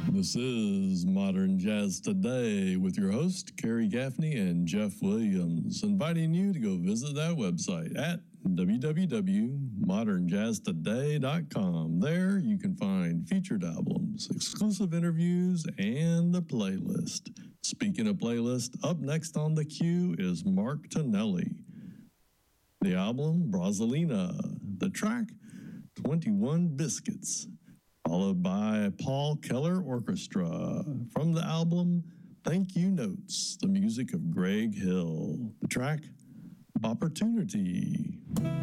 This is Modern Jazz Today with your host, Kerry Gaffney and Jeff Williams, inviting you to go visit that website at www.modernjazztoday.com. There you can find featured albums, exclusive interviews, and the playlist. Speaking of playlist, up next on the queue is Mark Tonelli. The album, Brasilina. The track, 21 Biscuits. Followed by Paul Keller Orchestra. From the album, Thank You Notes, the music of Greg Hill. The track, Opportunity.